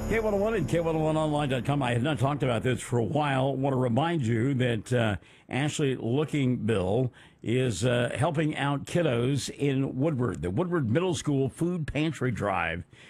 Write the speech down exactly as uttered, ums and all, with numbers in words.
K one oh one and K one oh one online dot com. I have not talked about this for a while. I want to remind you that uh, Ashley Looking Bill is uh, helping out kiddos in Woodward. The Woodward Middle School Food Pantry Drive